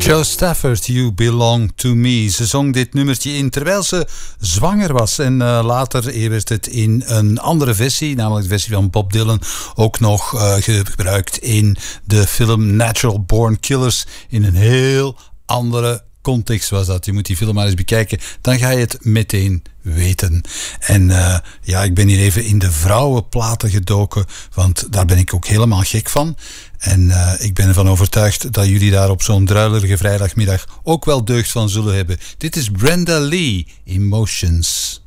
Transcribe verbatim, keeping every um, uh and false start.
Jo Stafford, You Belong To Me. Ze zong dit nummertje in terwijl ze zwanger was. En uh, later werd het in een andere versie, namelijk de versie van Bob Dylan, ook nog uh, gebruikt in de film Natural Born Killers. In een heel andere context was dat. Je moet die film maar eens bekijken. Dan ga je het meteen weten. En uh, ja, ik ben hier even in de vrouwenplaten gedoken, want daar ben ik ook helemaal gek van. En uh, ik ben ervan overtuigd dat jullie daar op zo'n druilerige vrijdagmiddag ook wel deugd van zullen hebben. Dit is Brenda Lee, Emotions.